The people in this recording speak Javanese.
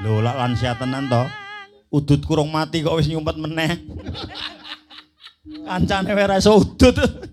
Lho lak lansia tenan to. Udut kurung mati kok wis nyumpet meneh. Kancane wae ra iso udut.